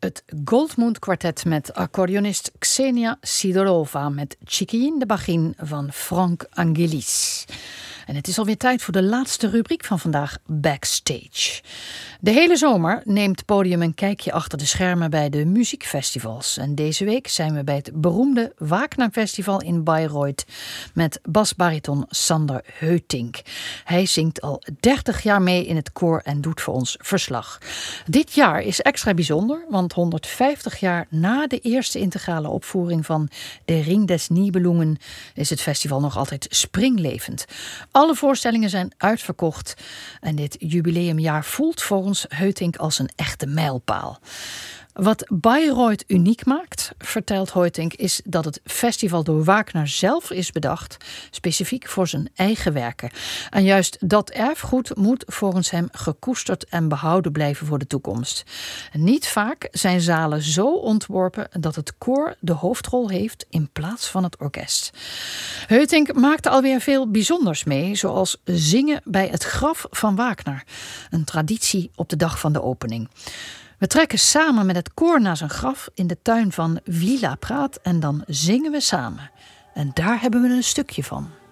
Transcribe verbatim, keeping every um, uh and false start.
het Goldmund Quartet met accordeonist Ksenia Sidorova met Chiquin de Bagin van Frank Angelis. En het is alweer tijd voor de laatste rubriek van vandaag, Backstage. De hele zomer neemt Podium een kijkje achter de schermen bij de muziekfestivals. En deze week zijn we bij het beroemde Wagner Festival in Bayreuth met basbariton Sander Heutink. Hij zingt al dertig jaar mee in het koor en doet voor ons verslag. Dit jaar is extra bijzonder, want honderdvijftig jaar na de eerste integrale opvoering van De Ring des Nibelungen is het festival nog altijd springlevend. Alle voorstellingen zijn uitverkocht en dit jubileumjaar voelt voor ons Heutink als een echte mijlpaal. Wat Bayreuth uniek maakt, vertelt Heutink, is dat het festival door Wagner zelf is bedacht, specifiek voor zijn eigen werken. En juist dat erfgoed moet volgens hem gekoesterd en behouden blijven voor de toekomst. Niet vaak zijn zalen zo ontworpen dat het koor de hoofdrol heeft in plaats van het orkest. Heutink maakte alweer veel bijzonders mee, zoals zingen bij het graf van Wagner, een traditie op de dag van de opening. We trekken samen met het koor naar zijn graf in de tuin van Villa Praat en dan zingen we samen. En daar hebben we een stukje van.